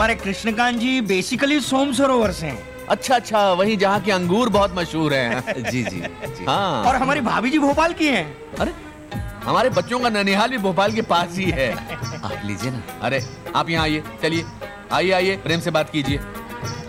हमारे कृष्णकांत जी बेसिकली सोम सरोवर से हैं। अच्छा अच्छा, वही जहाँ के अंगूर बहुत मशहूर हैं। जी जी जी। हाँ। और हमारी भाभी जी भोपाल की हैं। अरे हमारे बच्चों का ननिहाल भी भोपाल के पास ही है। आप लीजिए ना। अरे आप यहाँ आइए, चलिए आइए आइए, प्रेम से बात कीजिए।